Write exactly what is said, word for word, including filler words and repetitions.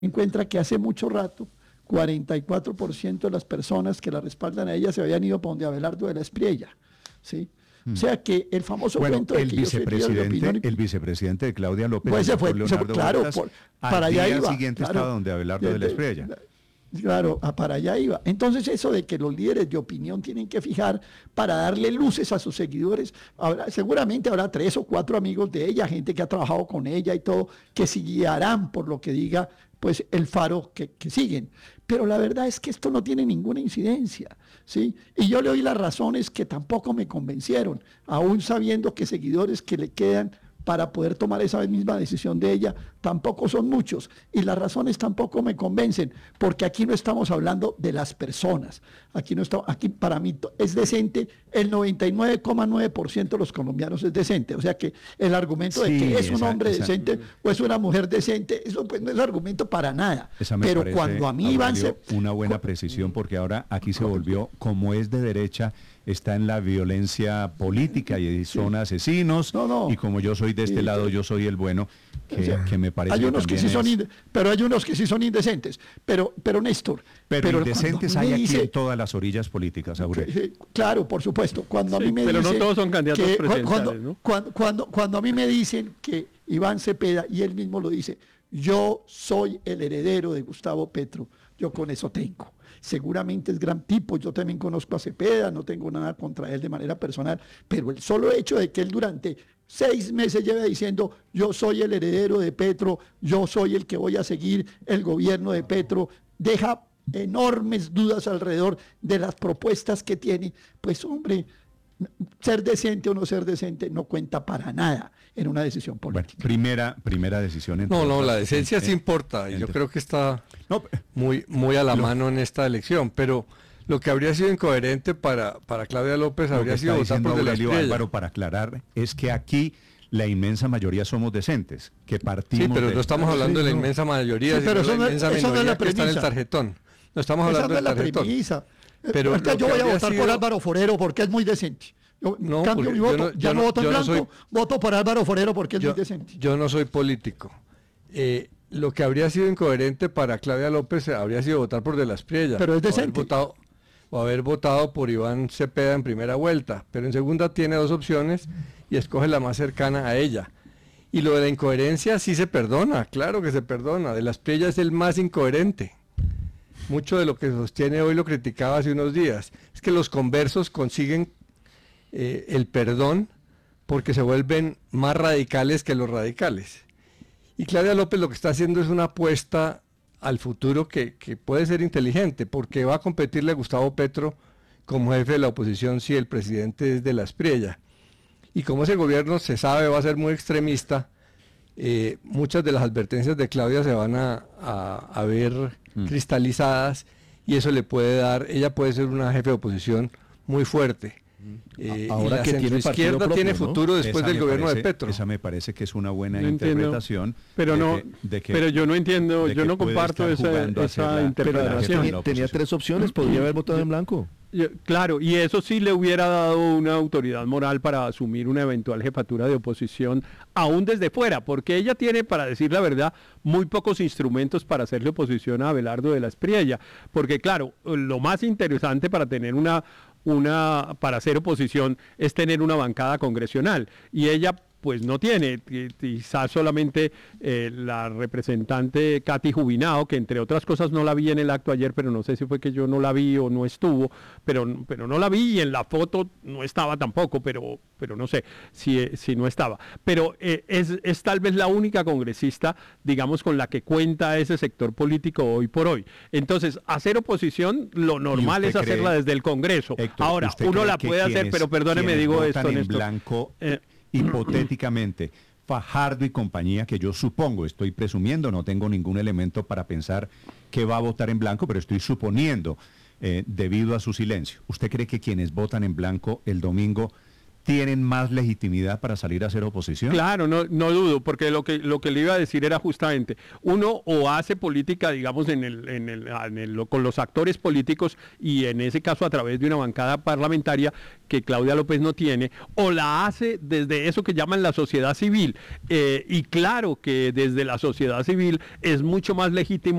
encuentra que hace mucho rato cuarenta y cuatro por ciento de las personas que la respaldan a ella se habían ido para donde Abelardo de la Espriella, ¿sí? Mm. O sea que el famoso bueno, cuento de el que vicepresidente, yo opinión, el vicepresidente de Claudia López, pues se fue, se fue claro, Huertas, por, para allá iba. Al día siguiente claro, estaba donde Abelardo de, de la Espriella. Claro, para allá iba. Entonces eso de que los líderes de opinión tienen que fijar para darle luces a sus seguidores, habrá, seguramente habrá tres o cuatro amigos de ella, gente que ha trabajado con ella y todo, que se guiarán por lo que diga pues el faro que, que siguen. Pero la verdad es que esto no tiene ninguna incidencia, ¿sí? Y yo le doy las razones que tampoco me convencieron, aún sabiendo que seguidores que le quedan para poder tomar esa misma decisión de ella, tampoco son muchos, y las razones tampoco me convencen, porque aquí no estamos hablando de las personas, aquí no está, aquí para mí es decente, el noventa y nueve coma nueve por ciento de los colombianos es decente, o sea que el argumento sí, de que es un esa, hombre esa, decente o es una mujer decente, eso pues no es argumento para nada, pero parece, cuando a mí Iván se... una buena precisión, porque ahora aquí se volvió, como es de derecha, está en la violencia política y son sí. asesinos, no, no. y como yo soy de este sí, lado, yo soy el bueno, que, o sea, que me parece hay unos que, que sí es... son inde... pero hay unos que sí son indecentes, pero, pero Néstor... Pero, pero indecentes hay aquí dice... en todas las orillas políticas, Aurelio. Claro, por supuesto, cuando sí, a mí me pero dicen... Pero no todos son candidatos que, presidenciales, cuando, ¿no? Cuando, cuando, cuando a mí me dicen que Iván Cepeda, y él mismo lo dice, yo soy el heredero de Gustavo Petro, yo con eso tengo. Seguramente es gran tipo, yo también conozco a Cepeda, no tengo nada contra él de manera personal, pero el solo hecho de que él durante seis meses lleve diciendo yo soy el heredero de Petro, yo soy el que voy a seguir el gobierno de Petro, deja enormes dudas alrededor de las propuestas que tiene, pues hombre, ser decente o no ser decente no cuenta para nada en una decisión política. Bueno, primera, primera decisión. No, no, la decencia en, sí importa, y yo creo que está no, muy, muy a la lo, mano en esta elección, pero lo que habría sido incoherente para, para Claudia López habría sido votar por De la Espriella. Álvaro, para aclarar, es que aquí la inmensa mayoría somos decentes, que partimos Sí, pero de... no estamos hablando sí, de la no. inmensa mayoría, sí, pero sino eso de la inmensa no, eso minoría no es la que está en el tarjetón. No estamos esa hablando no es del la tarjetón. Premisa. Pero es que yo voy a votar sido... por Álvaro Forero porque es muy decente. Yo no, cambio mi voto, no, ya no no voto en blanco, no soy, voto por Álvaro Forero porque es yo, muy decente. Yo no soy político. Eh, lo que habría sido incoherente para Claudia López habría sido votar por De la Espriella. Pero es decente. O haber votado, o haber votado por Iván Cepeda en primera vuelta. Pero en segunda tiene dos opciones y escoge la más cercana a ella. Y lo de la incoherencia sí se perdona, claro que se perdona. De la Espriella es el más incoherente. Mucho de lo que sostiene hoy lo criticaba hace unos días. Es que los conversos consiguen eh, el perdón porque se vuelven más radicales que los radicales. Y Claudia López lo que está haciendo es una apuesta al futuro que, que puede ser inteligente, porque va a competirle a Gustavo Petro como jefe de la oposición si el presidente es De la Espriella. Y como ese gobierno se sabe va a ser muy extremista, eh, muchas de las advertencias de Claudia se van a, a, a ver mm. cristalizadas, y eso le puede dar, ella puede ser una jefe de oposición muy fuerte. Eh, Ahora y la que tiene izquierda propio, tiene futuro, ¿no? Después esa del gobierno parece, de Petro. Esa me parece que es una buena no interpretación. Entiendo, pero, de no, que, de que, pero yo no entiendo, yo no comparto esa, esa la, interpretación. Tenía, tenía tres opciones, podría haber votado en blanco. Yo, claro, y eso sí le hubiera dado una autoridad moral para asumir una eventual jefatura de oposición, aún desde fuera, porque ella tiene, para decir la verdad, muy pocos instrumentos para hacerle oposición a Abelardo de la Espriella, porque claro, lo más interesante para tener una, una, para hacer oposición es tener una bancada congresional, y ella pues no tiene, quizás solamente eh, la representante Katy Jubinao, que entre otras cosas no la vi en el acto ayer, pero no sé si fue que yo no la vi o no estuvo, pero, pero no la vi, y en la foto no estaba tampoco, pero, pero no sé si, si no estaba. Pero eh, es, es tal vez la única congresista, digamos, con la que cuenta ese sector político hoy por hoy. Entonces, hacer oposición, lo normal es hacerla cree, desde el Congreso. Héctor, Ahora, uno la puede hacer, quienes, pero perdóneme, digo esto, en Néstor. Blanco, eh, hipotéticamente, Fajardo y compañía, que yo supongo, estoy presumiendo, no tengo ningún elemento para pensar que va a votar en blanco, pero estoy suponiendo, eh, debido a su silencio. ¿Usted cree que quienes votan en blanco el domingo tienen más legitimidad para salir a hacer oposición? Claro, no, no dudo, porque lo que lo que le iba a decir era justamente, uno o hace política, digamos, en el, en el, en el, con los actores políticos y en ese caso a través de una bancada parlamentaria que Claudia López no tiene, o la hace desde eso que llaman la sociedad civil. Eh, y claro que desde la sociedad civil es mucho más legítimo